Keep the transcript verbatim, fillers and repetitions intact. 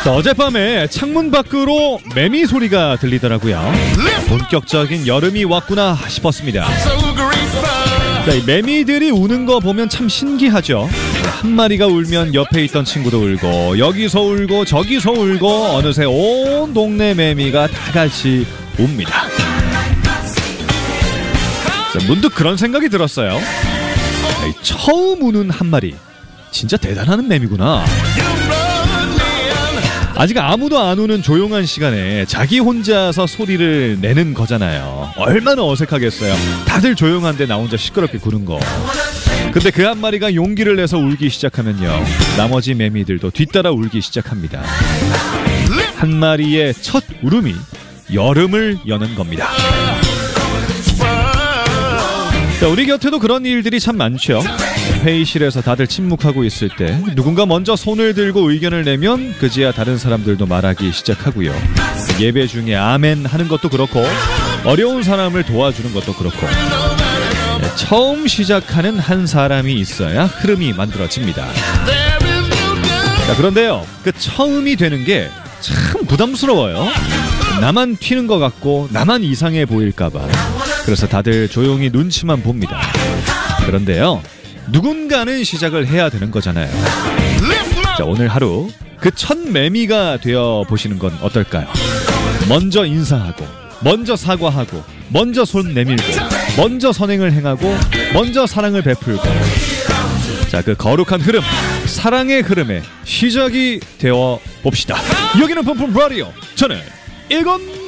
자, 어젯밤에 창문 밖으로 매미 소리가 들리더라고요. 본격적인 여름이 왔구나 싶었습니다. 자, 이 매미들이 우는 거 보면 참 신기하죠. 한 마리가 울면 옆에 있던 친구도 울고, 여기서 울고 저기서 울고, 어느새 온 동네 매미가 다 같이 웁니다. 자, 문득 그런 생각이 들었어요. 처음 우는 한 마리, 진짜 대단한 매미구나. 아직 아무도 안 우는 조용한 시간에 자기 혼자서 소리를 내는 거잖아요. 얼마나 어색하겠어요. 다들 조용한데 나 혼자 시끄럽게 구는 거. 근데 그 한 마리가 용기를 내서 울기 시작하면요, 나머지 매미들도 뒤따라 울기 시작합니다. 한 마리의 첫 울음이 여름을 여는 겁니다. 자, 우리 곁에도 그런 일들이 참 많죠. 회의실에서 다들 침묵하고 있을 때 누군가 먼저 손을 들고 의견을 내면 그제야 다른 사람들도 말하기 시작하고요. 예배 중에 아멘 하는 것도 그렇고, 어려운 사람을 도와주는 것도 그렇고, 네, 처음 시작하는 한 사람이 있어야 흐름이 만들어집니다. 자, 그런데요, 그 처음이 되는 게 참 부담스러워요. 나만 튀는 것 같고 나만 이상해 보일까봐. 그래서 다들 조용히 눈치만 봅니다. 그런데요, 누군가는 시작을 해야 되는 거잖아요. 자, 오늘 하루 그 첫 매미가 되어 보시는 건 어떨까요? 먼저 인사하고, 먼저 사과하고, 먼저 손 내밀고, 먼저 선행을 행하고, 먼저 사랑을 베풀고. 자, 그 거룩한 흐름, 사랑의 흐름의 시작이 되어 봅시다. 여기는 뿜뿜 라디오, 저는 일건